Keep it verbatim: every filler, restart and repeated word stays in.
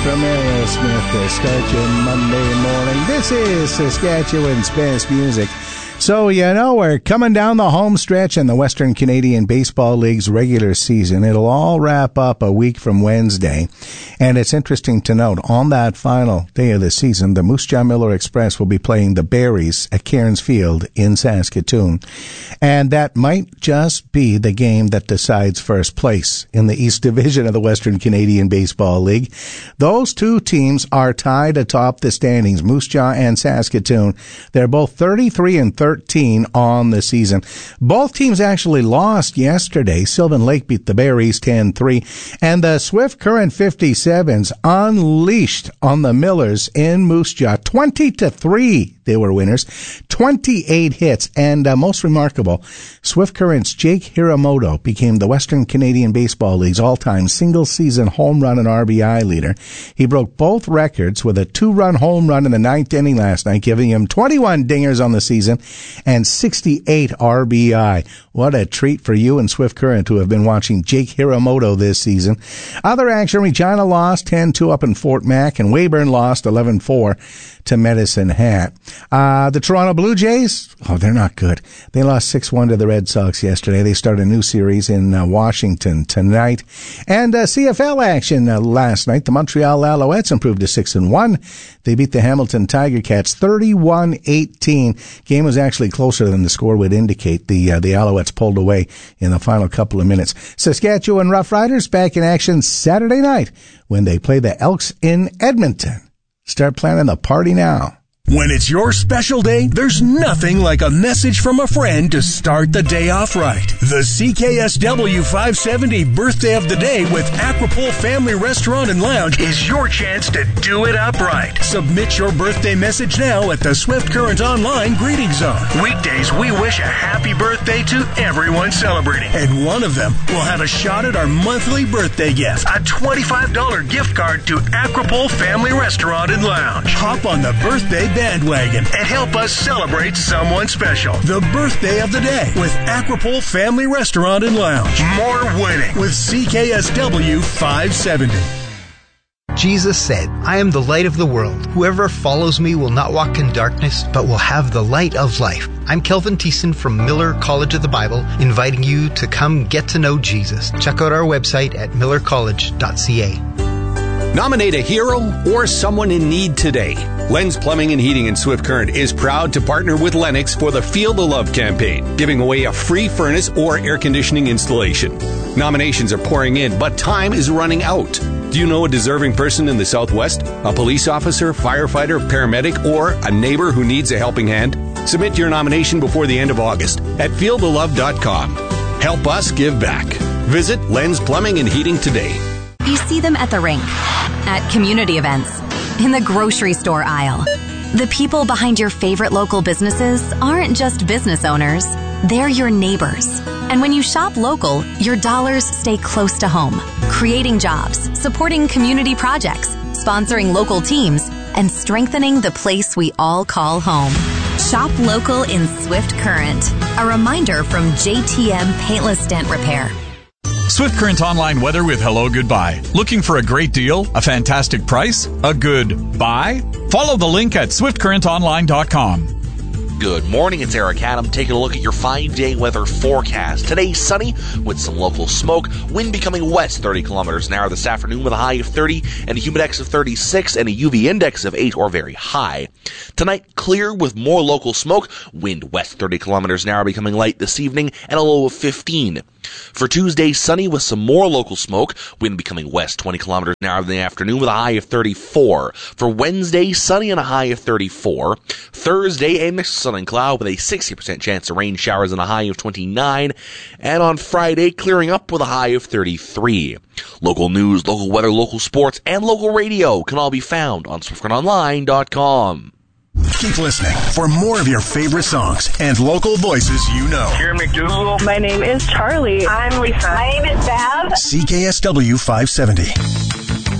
from Aerosmith to start your Monday morning. This is Saskatchewan's best music. So, you know, we're coming down the home stretch in the Western Canadian Baseball League's regular season. It'll all wrap up a week from Wednesday. And it's interesting to note, on that final day of the season, the Moose Jaw Miller Express will be playing the Berries at Cairns Field in Saskatoon. And that might just be the game that decides first place in the East Division of the Western Canadian Baseball League. Those two teams are tied atop the standings, Moose Jaw and Saskatoon. They're both thirty-three and thirteen on the season. Both teams actually lost yesterday. Sylvan Lake beat the Berries ten three, and the Swift Current fifty-sevens unleashed on the Millers in Moose Jaw. twenty to three they were winners. twenty-eight hits, and uh, most remarkable, Swift Current's Jake Hiramoto became the Western Canadian Baseball League's all-time single-season home run and R B I leader. He broke both records with a two-run home run in the ninth inning last night, giving him twenty-one dingers on the season and sixty-eight R B I. What a treat for you and Swift Current who have been watching Jake Hiramoto this season. Other action, Regina lost ten two up in Fort Mac, and Weyburn lost eleven four to Medicine Hat. Uh, the Toronto Blue Jays, oh, they're not good. They lost six one to the Red Sox yesterday. They start a new series in uh, Washington tonight. And uh, C F L action uh, last night. The Montreal Alouettes improved to six and one. They beat the Hamilton Tiger Cats thirty-one eighteen. Game was actually closer than the score would indicate. The uh, the Alouettes pulled away in the final couple of minutes. Saskatchewan Roughriders back in action Saturday night when they play the Elks in Edmonton. Start planning the party now. When it's your special day, there's nothing like a message from a friend to start the day off right. The C K S W five seventy Birthday of the Day with Aquapole Family Restaurant and Lounge is your chance to do it up right. Submit your birthday message now at the Swift Current Online Greeting Zone. Weekdays, we wish a happy birthday to everyone celebrating. And one of them will have a shot at our monthly birthday gift, a twenty-five dollars gift card to Aquapole Family Restaurant and Lounge. Hop on the birthday bandwagon and help us celebrate someone special. The Birthday of the Day with Aquapole Family Restaurant and Lounge. More winning with C K S W five seventy. Jesus said, I am the light of the world. Whoever follows me will not walk in darkness, but will have the light of life. I'm Kelvin Thiessen from Miller College of the Bible, inviting you to come get to know Jesus. Check out our website at miller college dot c a. Nominate a hero or someone in need today. Lenz Plumbing and Heating in Swift Current is proud to partner with Lennox for the Feel the Love campaign, giving away a free furnace or air conditioning installation. Nominations are pouring in, but time is running out. Do you know a deserving person in the Southwest? A police officer, firefighter, paramedic, or a neighbor who needs a helping hand? Submit your nomination before the end of August at feel the love dot com. Help us give back. Visit Lenz Plumbing and Heating today. You see them at the rink, at community events, in the grocery store aisle. The people behind your favorite local businesses aren't just business owners, they're your neighbors. And when you shop local, your dollars stay close to home, creating jobs, supporting community projects, sponsoring local teams, and strengthening the place we all call home. Shop local in Swift Current. A reminder from J T M Paintless Dent Repair. Swift Current Online weather with Hello Goodbye. Looking for a great deal? A fantastic price? A good buy? Follow the link at swift current online dot com. Good morning, it's Eric Adam taking a look at your five-day weather forecast. Today, sunny with some local smoke, wind becoming west thirty kilometers an hour this afternoon with a high of thirty and a humidex of thirty-six and a U V index of eight or very high. Tonight, clear with more local smoke, wind west thirty kilometers an hour becoming light this evening and a low of fifteen. For Tuesday, sunny with some more local smoke, wind becoming west twenty kilometers an hour in the afternoon with a high of thirty-four. For Wednesday, sunny and a high of thirty-four. Thursday, a mixed sun and cloud with a sixty percent chance of rain showers and a high of twenty-nine. And on Friday, clearing up with a high of thirty-three. Local news, local weather, local sports, and local radio can all be found on swift current online dot com. Keep listening for more of your favorite songs and local voices you know. Here, McDougal. My name is Charlie. I'm Lisa. My name is Bev. C K S W five seventy.